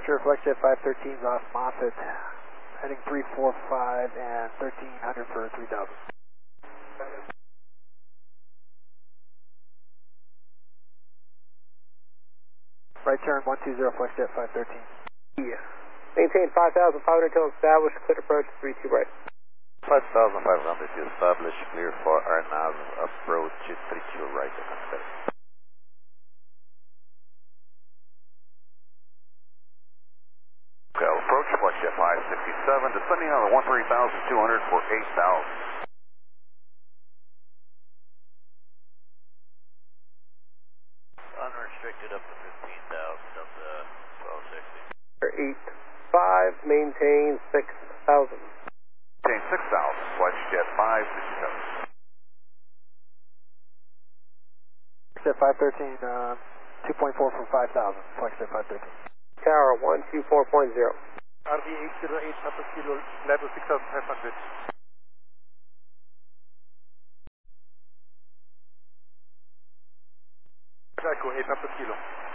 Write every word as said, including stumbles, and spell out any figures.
Sure, FlexJet five thirteen is off Moffett, heading three four five and thirteen hundred for three thousand. Right turn one two zero, FlexJet five thirteen. Yeah. Maintain five thousand five hundred till established, clear approach three two right. five thousand five hundred to establish, clear for R N A V, approach three two right. Okay, approach FlexJet five sixty-seven, descending on the one three thousand two hundred for eight thousand. Unrestricted up to fifteen thousand of the twelve sixty. eight five, maintain six thousand. Maintain six thousand, FlexJet five sixty-seven. FlexJet five thirteen, uh, two point four for five thousand, FlexJet five thirteen. Tower one two four point zero. R D eight zero eight, Papa Kilo, level six thousand five hundred. Echo eight, Papa Kilo.